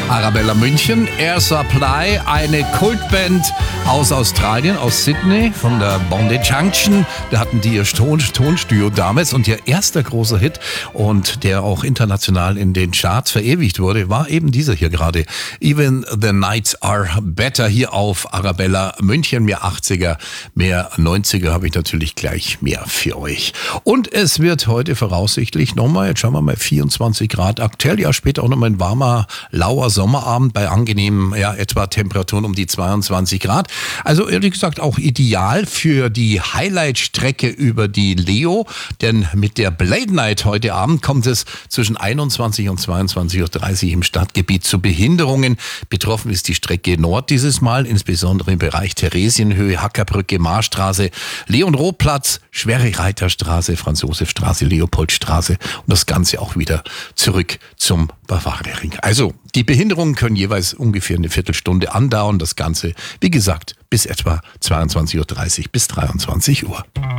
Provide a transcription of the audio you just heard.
Arabella München, Air Supply, eine Kultband aus Australien, aus Sydney, von der Bondi Junction. Da hatten die ihr Tonstudio damals und ihr erster großer Hit und der auch international in den Charts verewigt wurde, war eben dieser hier gerade. Even the Nights Are Better hier auf Arabella München. Mehr 80er, mehr 90er habe ich natürlich gleich mehr für euch. Und es wird heute voraussichtlich nochmal, jetzt schauen wir mal, 24 Grad aktuell, ja später auch nochmal ein warmer, lauer Sommerabend bei angenehmen, ja etwa Temperaturen um die 22 Grad. Also ehrlich gesagt auch ideal für die Highlight-Strecke über die Leo, denn mit der Blade Night heute Abend kommt es zwischen 21 und 22.30 Uhr im Stadtgebiet zu Behinderungen. Betroffen ist die Strecke Nord dieses Mal, insbesondere im Bereich Theresienhöhe, Hackerbrücke, Marstraße, Leon-Roth-Platz, Schwere-Reiterstraße, Franz-Josef-Straße, Leopoldstraße und das Ganze auch wieder zurück zum Bavaria-Ring. Also die Behinderungen können jeweils ungefähr eine Viertelstunde andauern. Das Ganze, wie gesagt, bis etwa 22.30 Uhr bis 23 Uhr.